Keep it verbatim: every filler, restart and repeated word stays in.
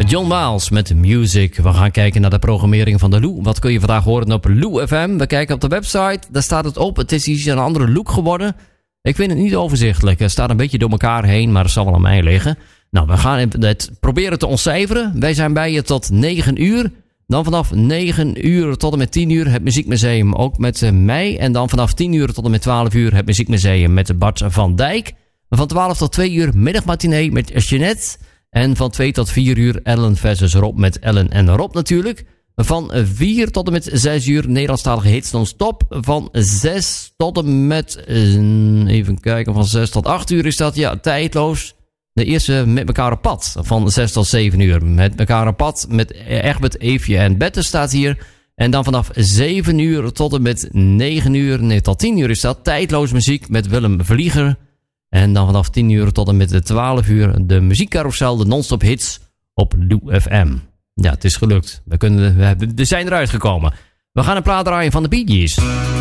John Miles met Music. We gaan kijken naar de programmering van de Lou. Wat kun je vandaag horen op Lou F M? We kijken op de website. Daar staat het op. Het is iets een andere look geworden. Ik vind het niet overzichtelijk. Het staat een beetje door elkaar heen, maar het zal wel aan mij liggen. Nou, we gaan het proberen te ontcijferen. Wij zijn bij je tot negen uur. Dan vanaf negen uur tot en met tien uur het Muziekmuseum. Ook met mij. En dan vanaf tien uur tot en met twaalf uur het Muziekmuseum met Bart van Dijk. Van twaalf tot twee uur middagmatinee met Jeanette. En van twee tot vier uur Ellen versus Rob met Ellen en Rob natuurlijk. Van vier tot en met zes uur Nederlandstalige hits non-stop. Van zes tot en met, even kijken, van zes tot acht uur is dat, ja, tijdloos. De eerste met elkaar op pad. Van zes tot zeven uur met elkaar op pad. Met Egbert, Eefje en Bette staat hier. En dan vanaf zeven uur tot en met negen uur, nee tot tien uur is dat. Tijdloos muziek met Willem Vlieger. En dan vanaf tien uur tot en met de twaalf uur de muziekcarousel, de non-stop hits op Lou F M. Ja, het is gelukt. We, kunnen, we zijn eruit gekomen. We gaan een plaat draaien van de Bee Gees.